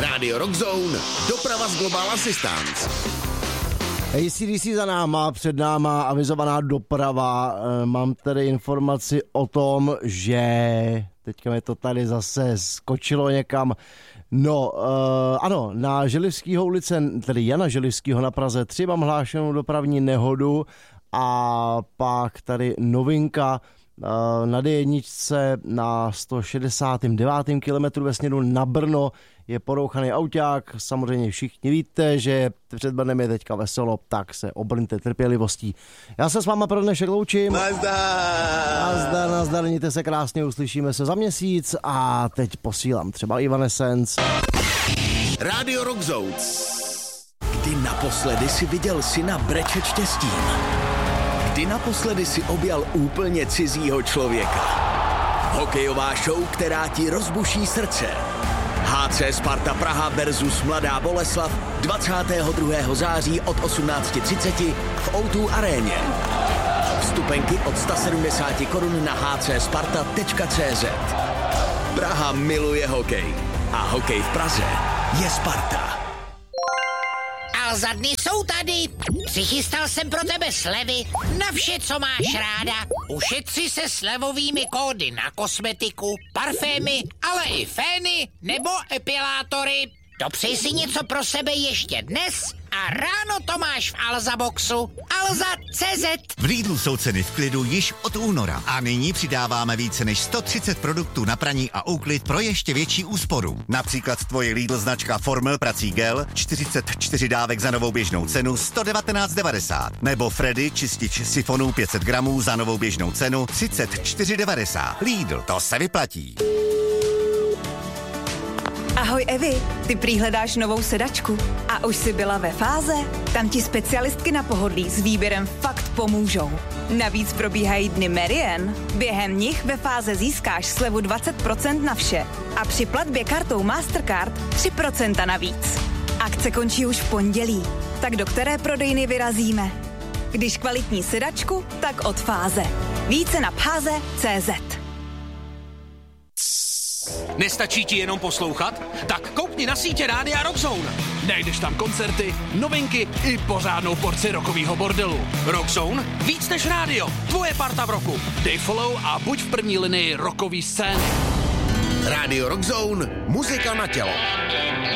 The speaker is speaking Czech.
Radio Rockzone, doprava z Global Assistance. AC/DC za náma, před náma avizovaná doprava. Mám tady informaci o tom, že teďka mi to tady zase skočilo někam. No, ano, na Želivského ulice, tedy Jana Želivského na Praze 3 mám hlášenou dopravní nehodu a pak tady novinka na D1 na 169. kilometru ve směru na Brno je porouchaný auták. Samozřejmě všichni víte, že před Brnem je teďka veselo, tak se obrňte trpělivostí. Já se s váma pro dnešek loučím. Nazdar, mějte se krásně, uslyšíme se za měsíc a teď posílám třeba Evanescence. Radio Rockzone. Kdy naposledy si viděl syna brečet štěstím? Kdy naposledy si objal úplně cizího člověka? Hokejová show, která ti rozbuší srdce. HC Sparta Praha versus Mladá Boleslav 22. září od 18:30 v O2 aréně. Vstupenky od 170 korun na hcsparta.cz. Praha miluje hokej a hokej v Praze je Sparta. Za dny jsou tady. Přichystal jsem pro tebe slevy na vše, co máš ráda. Ušetři se slevovými kódy na kosmetiku, parfémy, ale i fény nebo epilátory. Dopřej si něco pro sebe ještě dnes a ráno to máš v Alza Boxu. Alza.cz. V Lidlu jsou ceny v klidu již od února a nyní přidáváme více než 130 produktů na praní a úklid pro ještě větší úsporu. Například tvoje Lidl značka Formel prací gel 44 dávek za novou běžnou cenu 119,90 nebo Freddy čistič sifonů 500 gramů za novou běžnou cenu 34,90. Lidl, to se vyplatí. Ahoj Evi, ty prý hledáš novou sedačku a už jsi byla ve Fáze? Tam ti specialistky na pohodlí s výběrem fakt pomůžou. Navíc probíhají dny Merian. Během nich ve Fáze získáš slevu 20% na vše a při platbě kartou Mastercard 3% navíc. Akce končí už v pondělí, tak do které prodejny vyrazíme? Když kvalitní sedačku, tak od Fáze. Více na phaze.cz. Nestačí ti jenom poslouchat? Tak koukni na sítě Rádia Rockzone. Najdeš tam koncerty, novinky i pořádnou porci rockovýho bordelu. Rockzone, víc než rádio, tvoje parta v roku. Dej follow a buď v první linii rockový scény. Radio Rockzone, muzika na tělo.